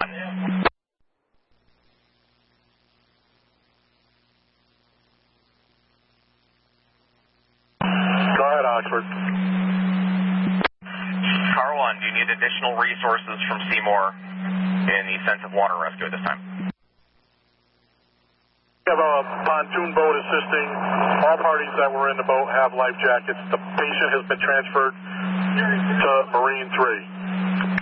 Go ahead, Oxford. Car 1, do you need additional resources from Seymour in the sense of water rescue at this time? We have a pontoon boat assisting. All parties that were in the boat have life jackets. The patient has been transferred to Marine 3.